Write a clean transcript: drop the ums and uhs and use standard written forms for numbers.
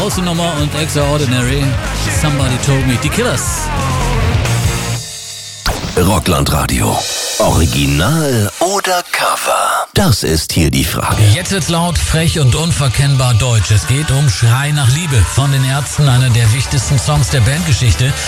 Große Nummer und Extraordinary. Somebody told me. Die Killers. Rockland Radio. Original oder Cover? Das ist hier die Frage. Jetzt wird's laut, frech und unverkennbar deutsch. Es geht um Schrei nach Liebe von den Ärzten, einer der wichtigsten Songs der Bandgeschichte.